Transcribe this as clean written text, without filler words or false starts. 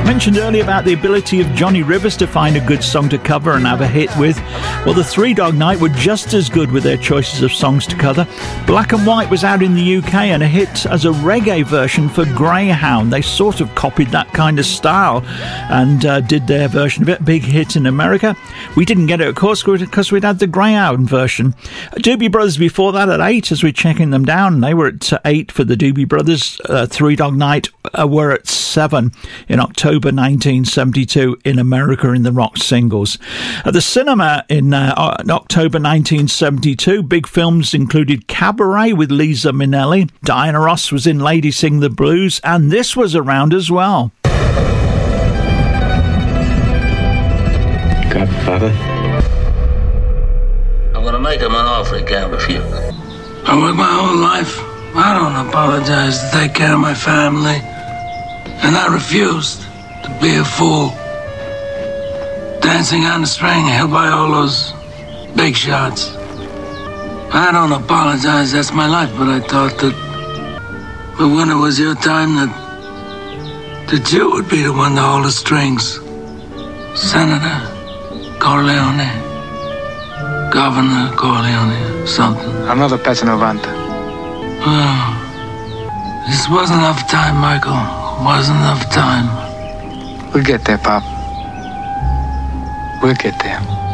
Mentioned earlier about the ability of Johnny Rivers to find a good song to cover and have a hit with. Well, the Three Dog Night were just as good with their choices of songs to cover. Black and White was out in the UK and a hit as a reggae version for Greyhound. They sort of copied that kind of style and did their version of it. Big hit in America. We didn't get it, of course, because we'd had the Greyhound version. Doobie Brothers before that at 8, as we're checking them down. They were at 8 for the Doobie Brothers. Three Dog Night were at 7 in October 1972 in America in the rock singles. At the cinema in October 1972, big films included Cabaret with Liza Minnelli. Diana Ross was in Lady Sing the Blues, and this was around as well. Godfather. I'm gonna make him an offer he can't refuse. I worked my whole life. I don't apologize to take care of my family. And I refused to be a fool. Dancing on the string held by all those big shots. I don't apologize, that's my life, but I thought that when it was your time that you would be the one to hold the strings. Senator Corleone, Governor Corleone, something. Another Pesanovanta. Oh, this wasn't enough time, Michael. Wasn't enough time. We'll get there, Pop. We'll get there.